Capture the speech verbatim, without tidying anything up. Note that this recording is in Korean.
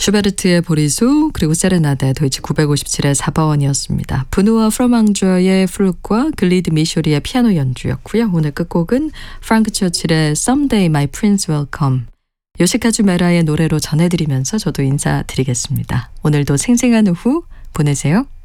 슈베르트의 보리수 그리고 세레나데 도이치 구백오십칠의 사 번이었습니다. 브누아 프로망주어의 플룻과 글리드 미쇼리의 피아노 연주였고요. 오늘 끝곡은 프랑크 처칠의 Someday My Prince Will Come 요시카즈 메라의 노래로 전해드리면서 저도 인사드리겠습니다. 오늘도 생생한 오후 보내세요.